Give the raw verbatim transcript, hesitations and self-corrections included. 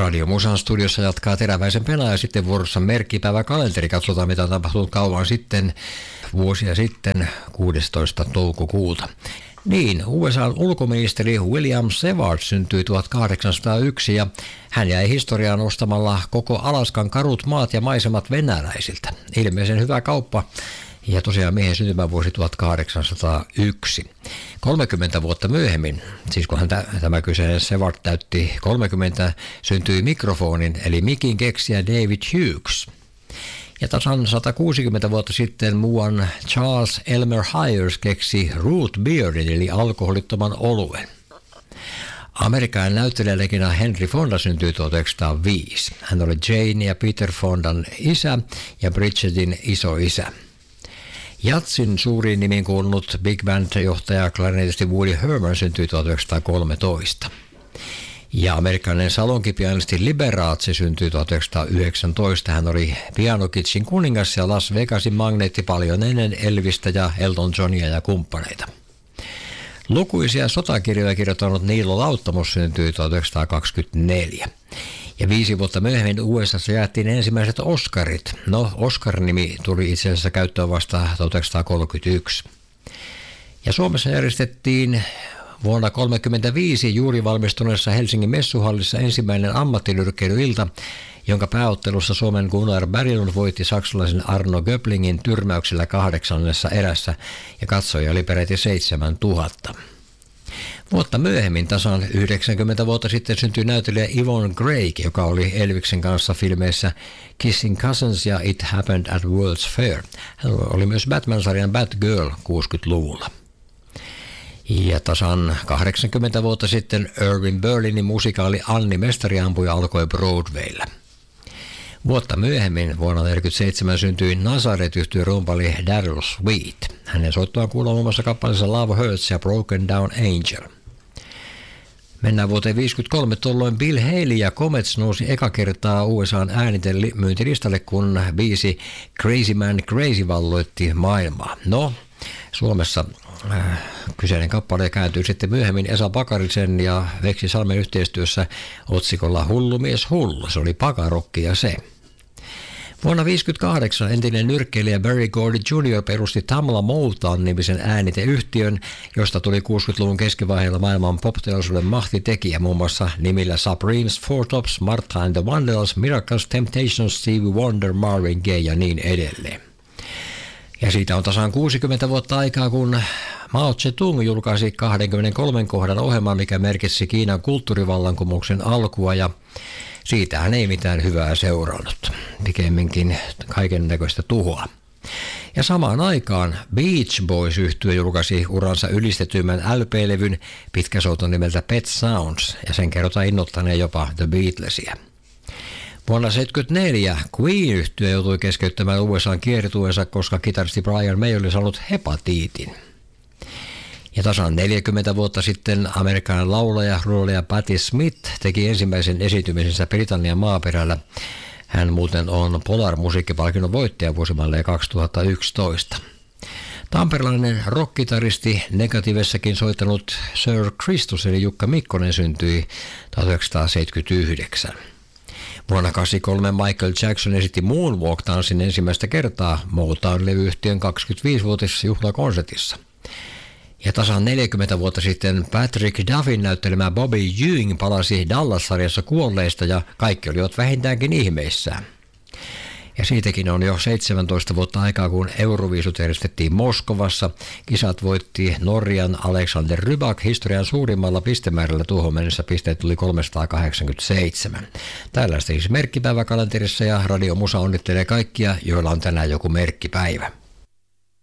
Radio Musan studiossa jatkaa Teräväisen pelaaja, sitten vuorossa merkkipäiväkalenteri. Katsotaan, mitä on tapahtunut kauan sitten, vuosia sitten, kuudestoista toukokuuta. Niin, U S A:n ulkoministeri William Seward syntyi tuhatkahdeksansataayksi ja hän jäi historiaan ostamalla koko Alaskan karut maat ja maisemat venäläisiltä. Ilmeisen hyvä kauppa. Ja tosiaan miehen syntymävuosi tuhatkahdeksansataayksi. kolmekymmentä vuotta myöhemmin, siis kun hän tämä kyseinen Seward täytti kolmekymmentä, syntyi mikrofonin eli mikin keksijä David Hughes. Ja tasan sata kuusikymmentä vuotta sitten muuan Charles Elmer Hires keksi root beerin eli alkoholittoman oluen. Amerikan näyttelijälegenda Henry Fonda syntyi tuhatyhdeksänsataaviisi. Hän oli Jane ja Peter Fondan isä ja Bridgetin isoisä. Jatsin suuriin nimiin kuulunut Big Band-johtaja klarinetisti Woody Herman syntyi tuhatyhdeksänsataakolmetoista. Ja amerikkalainen salonkipianisti Liberace syntyi tuhatyhdeksänsataayhdeksäntoista. Hän oli pianokitsin kuningas ja Las Vegasin magneetti paljon ennen Elvistä ja Elton Johnia ja kumppaneita. Lukuisia sotakirjoja kirjoittanut Niilo Lauttamos syntyi tuhatyhdeksänsataakaksikymmentäneljä. Ja viisi vuotta myöhemmin U S A:ssa jaettiin ensimmäiset Oscarit. No, Oscar-nimi tuli itse asiassa käyttöön vasta tuhatyhdeksänsataakolmekymmentäyksi. Ja Suomessa järjestettiin vuonna tuhatyhdeksänsataakolmekymmentäviisi juuri valmistuneessa Helsingin messuhallissa ensimmäinen ammattinyrkkeilyilta, jonka pääottelussa Suomen Gunnar Berglund voitti saksalaisen Arno Göblingin tyrmäyksellä kahdeksannessa erässä ja katsojia oli peräti seitsemäntuhatta. Vuotta myöhemmin, tasan yhdeksänkymmentä vuotta sitten, syntyi näyttelijä Yvonne Craig, joka oli Elviksen kanssa filmeissä Kissing Cousins ja It Happened at World's Fair. Hän oli myös Batman-sarjan Batgirl kuusikymmentäluvulla. Ja tasan kahdeksankymmentä vuotta sitten Irving Berlinin musikaali Anni Mestariampuja alkoi Broadwaylla. Vuotta myöhemmin, vuonna tuhatyhdeksänsataaneljäkymmentäseitsemän, syntyi Nazareth-yhtyeen rumpali Daryl Sweet. Hänen soittoaan kuuluu muun muassa kappaleessa Love Hurts ja Broken Down Angel. Mennään vuoteen viisikymmentäkolme, tuolloin Bill Haley ja Comets nousi eka kertaa U S A:n ääniten myyntilistalle, kun biisi Crazy Man Crazy valloitti maailmaa. No, Suomessa äh, kyseinen kappale kääntyi sitten myöhemmin Esa Pakarisen ja Veksi Salmen yhteistyössä otsikolla Hullu mies hullu. Se oli pakarokki ja se. Vuonna tuhatyhdeksänsataaviisikymmentäkahdeksan entinen nyrkkeilijä Barry Gordy juniori perusti Tamla Motown-nimisen ääniteyhtiön, josta tuli kuusikymmentäluvun keskivaiheella maailman pop-teollisuuden mahtitekijä muun muassa nimillä Supremes, Four Tops, Martha and the Vandellas, Miracles, Temptations, Stevie Wonder, Marvin Gaye ja niin edelleen. Ja siitä on tasan kuusikymmentä vuotta aikaa, kun Mao Zedong julkaisi kaksikymmentäkolme kohdan ohjelman, mikä merkitsi Kiinan kulttuurivallankumouksen alkua, ja siitähän ei mitään hyvää seurannut, pikemminkin kaiken näköistä tuhoa. Ja samaan aikaan Beach Boys-yhtye julkaisi uransa ylistetymmän L P-levyn pitkäsoiton nimeltä Pet Sounds, ja sen kerrotaan innoittaneen jopa The Beatlesia. Vuonna tuhatyhdeksänsataaseitsemänkymmentäneljä Queen-yhtye joutui keskeyttämään U S A:n kiertueensa, koska kitaristi Brian May oli saanut hepatiitin. Ja tasan neljäkymmentä vuotta sitten amerikkalainen laulaja, runoilija Patti Smith teki ensimmäisen esiintymisensä Britannian maaperällä. Hän muuten on Polar-musiikkipalkinnon voittaja vuosimalleen kaksituhattayksitoista. Tamperelainen rock-kitaristi Negativessakin soittanut Sir Christus eli Jukka Mikkonen syntyi tuhatyhdeksänsataaseitsemänkymmentäyhdeksän. Vuonna tuhatyhdeksänsataakahdeksankymmentäkolme Michael Jackson esitti Moonwalk-tanssin ensimmäistä kertaa Motown-levyyhtiön kaksikymmentäviisivuotisjuhlakonsertissa. Ja tasan neljäkymmentä vuotta sitten Patrick Duffin näyttelemä Bobby Ewing palasi Dallas-sarjassa kuolleista ja kaikki olivat vähintäänkin ihmeissään. Ja siitäkin on jo seitsemäntoista vuotta aikaa, kun Euroviisut järjestettiin Moskovassa. Kisat voitti Norjan Alexander Rybak historian suurimmalla pistemäärällä. Tuohon mennessä pisteet tuli kolmesataakahdeksankymmentäseitsemän. Tällaista siis merkkipäiväkalenterissa, ja Radio Musa onnittelee kaikkia, joilla on tänään joku merkkipäivä.